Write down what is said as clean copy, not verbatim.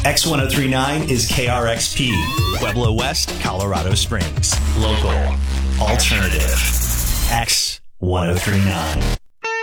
X1039 is KRXP, Pueblo West, Colorado Springs. Local, alternative, X1039.